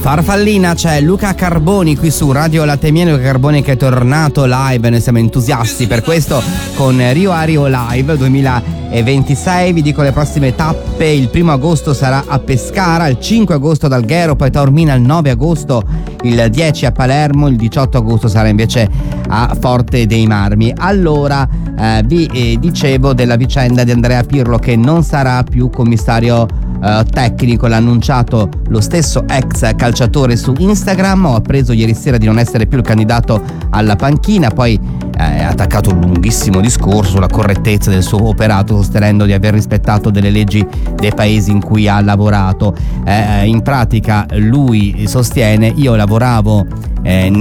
Farfallina, c'è Luca Carboni qui su Radio Latte Miele. Luca Carboni che è tornato live, noi siamo entusiasti per questo con Rio a Rio Live 2026. Vi dico le prossime tappe: il 1 agosto sarà a Pescara, il 5 agosto ad Alghero, poi Taormina il 9 agosto, il 10 a Palermo, il 18 agosto sarà invece a Forte dei Marmi. Allora vi dicevo della vicenda di Andrea Pirlo, che non sarà più commissario tecnico. L'ha annunciato lo stesso ex calciatore su Instagram. Ho appreso ieri sera di non essere più il candidato alla panchina, poi ha attaccato un lunghissimo discorso sulla correttezza del suo operato, sostenendo di aver rispettato delle leggi dei paesi in cui ha lavorato. In pratica lui sostiene: io lavoravo